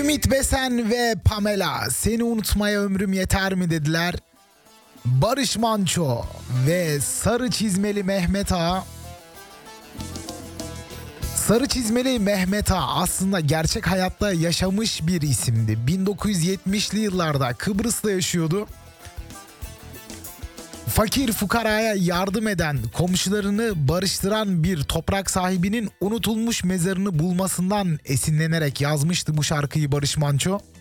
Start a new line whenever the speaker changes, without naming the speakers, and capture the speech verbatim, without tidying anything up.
Ümit Besen ve Pamela seni unutmaya ömrüm yeter mi dediler. Barış Manço ve Sarı Çizmeli Mehmet Ağa. Sarı Çizmeli Mehmet Ağa aslında gerçek hayatta yaşamış bir isimdi. bin dokuz yüz yetmişli yıllarda Kıbrıs'ta yaşıyordu. Fakir fukaraya yardım eden, komşularını barıştıran bir toprak sahibinin unutulmuş mezarını bulmasından esinlenerek yazmıştı bu şarkıyı Barış Manço.